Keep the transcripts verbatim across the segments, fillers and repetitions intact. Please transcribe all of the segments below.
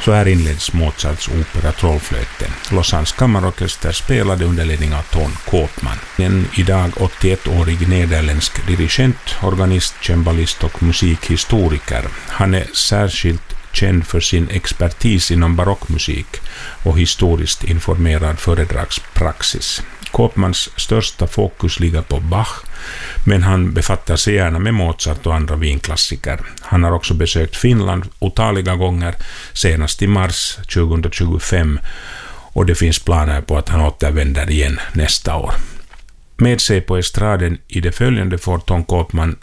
Så här inleds Mozarts opera Trollflöjten. Lausannes kammarorkester spelade under ledning av Ton Koopman. En idag åttioettårig nederländsk dirigent, organist, cembalist och musikhistoriker. Han är särskilt känd för sin expertis inom barockmusik och historiskt informerad föredragspraxis. Koopmans största fokus ligger på Bach, men han befattar sig gärna med Mozart och andra vinklassiker. Han har också besökt Finland otaliga gånger, senast i mars tjugohundratjugofem, och det finns planer på att han återvänder igen nästa år. Med sig på estraden i det följande får Ton Koopman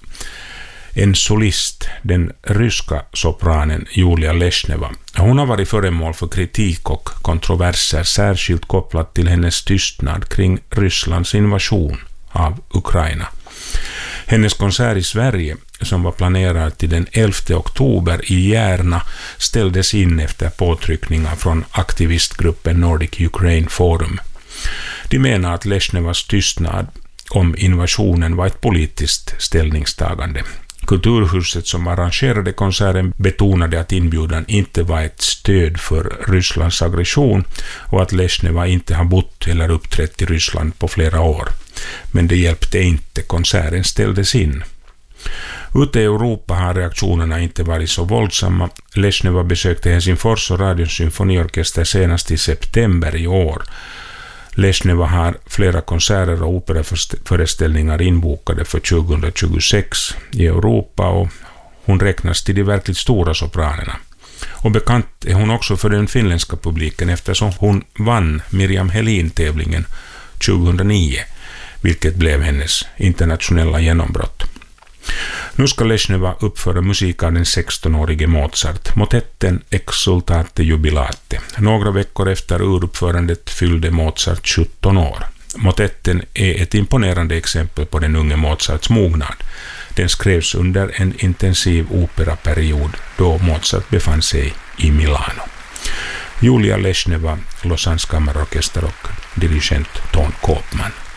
en solist, den ryska sopranen Julia Leshneva. Hon har varit föremål för kritik och kontroverser, särskilt kopplat till hennes tystnad kring Rysslands invasion av Ukraina. Hennes konsert i Sverige, som var planerad till den elfte oktober i Järna, ställdes in efter påtryckningar från aktivistgruppen Nordic Ukraine Forum. De menar att Leshnevas tystnad om invasionen var ett politiskt ställningstagande. Kulturhuset som arrangerade konserten betonade att inbjudan inte var ett stöd för Rysslands aggression och att Leshneva inte har bott eller uppträtt i Ryssland på flera år. Men det hjälpte inte, konserten ställdes in. Ute i Europa har reaktionerna inte varit så våldsamma. Leshneva besökte Helsingfors och Radions symfoniorkester senast i september i år. Leshneva har flera konserter och operaföreställningar inbokade för tjugohundratjugosex i Europa, och hon räknas till de verkligt stora sopranerna. Och bekant är hon också för den finländska publiken eftersom hon vann Miriam Helin-tävlingen tjugohundranio, vilket blev hennes internationella genombrott. Nu ska Leshneva uppföra musik av den sextonårige Mozart, motetten Exultate Jubilate. Några veckor efter uruppförandet fyllde Mozart sjutton år. Motetten är ett imponerande exempel på den unge Mozarts mognad. Den skrevs under en intensiv operaperiod då Mozart befann sig i Milano. Julia Leshneva, Lausannes kammarorkester och dirigent Ton Koopman.